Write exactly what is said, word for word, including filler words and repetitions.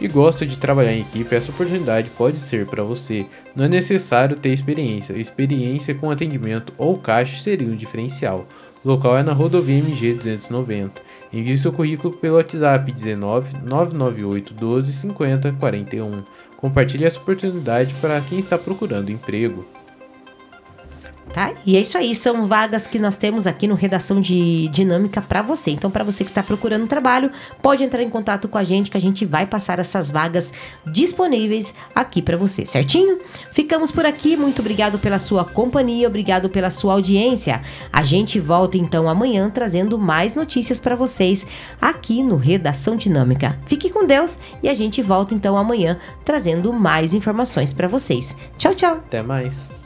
e gosta de trabalhar em equipe, essa oportunidade pode ser para você. Não é necessário ter experiência, experiência com atendimento ou caixa seria um diferencial. O local é na rodovia M G duzentos e noventa. Envie seu currículo pelo WhatsApp dezenove, nove nove oito, doze, cinquenta, quarenta e um. Compartilhe essa oportunidade para quem está procurando emprego. Tá? E é isso aí, são vagas que nós temos aqui no Redação de Dinâmica para você. Então, para você que está procurando um trabalho, pode entrar em contato com a gente que a gente vai passar essas vagas disponíveis aqui para você, certinho? Ficamos por aqui, muito obrigado pela sua companhia, obrigado pela sua audiência. A gente volta então amanhã trazendo mais notícias para vocês aqui no Redação Dinâmica. Fique com Deus e a gente volta então amanhã trazendo mais informações para vocês. Tchau, tchau. Até mais.